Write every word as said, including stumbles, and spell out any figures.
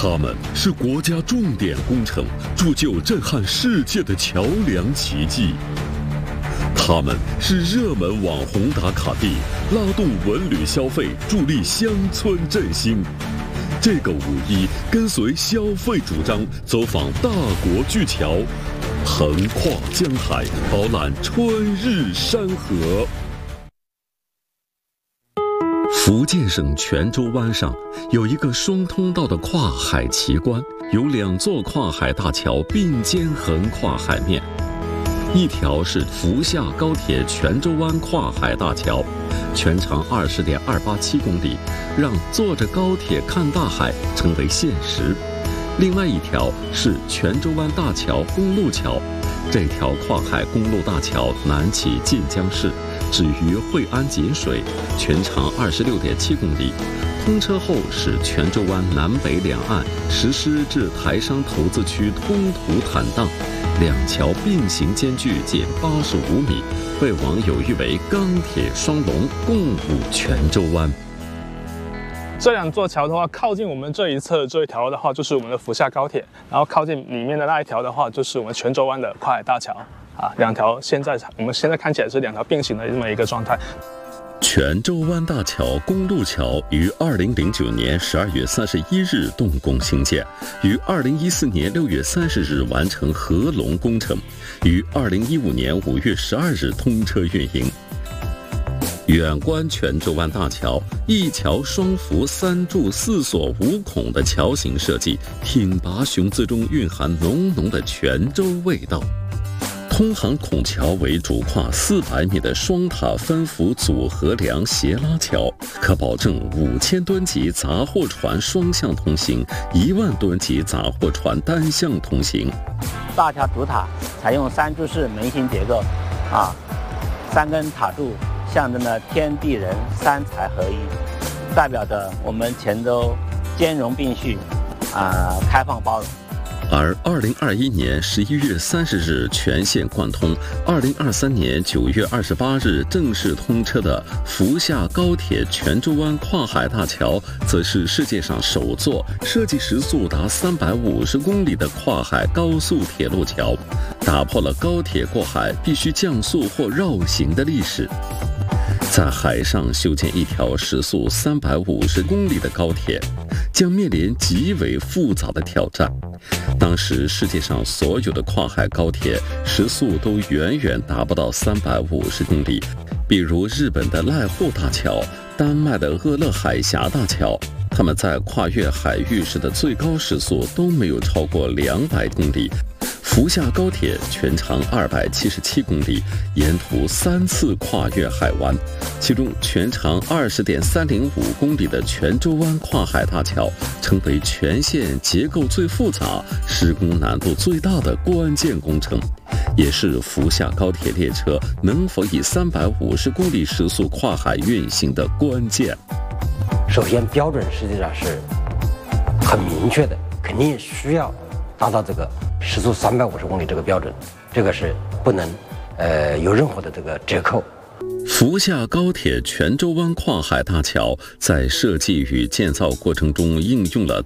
它们是国家重点工程，铸就震撼世界的桥梁奇迹。它们是热门网红打卡地，拉动文旅消费，助力乡村振兴。这个五一，跟随消费主张，走访大国巨桥，横跨江海，饱览春日山河。福建省泉州湾上有一个双通道的跨海奇观，有两座跨海大桥并肩横跨海面。一条是福厦高铁泉州湾跨海大桥，全长二十点二八七公里，让坐着高铁看大海成为现实。另外一条是泉州湾大桥公路桥，这条跨海公路大桥南起晋江市，止于惠安节水，全长二十六点七公里。通车后使泉州湾南北两岸实施至台商投资区通途坦荡，两桥并行间距仅八十五米，被网友誉为钢铁双龙，共舞泉州湾。 这两座桥的话，靠近我们这一侧这一条的话，就是我们的福厦高铁，然后靠近里面的那一条的话，就是我们泉州湾的跨海大桥啊。两条现在我们现在看起来是两条并行的这么一个状态。 泉州湾大桥公路桥于二零零九年十二月三十一日动工兴建，于二零一四年六月三十日完成合龙工程，于二零一五年五月十二日通车运营。远观泉州湾大桥，一桥双扶三柱四锁五孔的桥形设计，挺拔雄姿中蕴含浓浓的泉州味道。通航孔桥为主跨四百米的双塔分幅组合梁斜拉桥，可保证五千吨级杂货船双向通行，一万吨级杂货船单向通行。 大桥主塔采用三柱式门形结构，啊，三根塔柱象征着天地人三才合一，代表着我们泉州兼容并蓄，啊，开放包容。 而二零二一年十一月三十日全线贯通，二零二三年九月二十八日正式通车的福厦高铁泉州湾跨海大桥，则是世界上首座设计时速达三百五十公里的跨海高速铁路桥，打破了高铁过海必须降速或绕行的历史。在海上修建一条时速三百五十公里的高铁，将面临极为复杂的挑战。当时世界上所有的跨海高铁时速都远远达不到三百五十公里，比如日本的濑户大桥、丹麦的鄂勒海峡大桥，他们在跨越海域时的最高时速都没有超过两百公里。福厦高铁全长二百七十七公里，沿途三次跨越海湾，其中全长二十点三零五公里的泉州湾跨海大桥成为全线结构最复杂、施工难度最大的关键工程，也是福厦高铁列车能否以三百五十公里时速跨海运行的关键。 首先，标准实际上是很明确的，肯定需要达到这个时速三百五十公里这个标准，这个是不能呃有任何的这个折扣。 福厦高铁泉州湾跨海大桥在设计与建造过程中应用了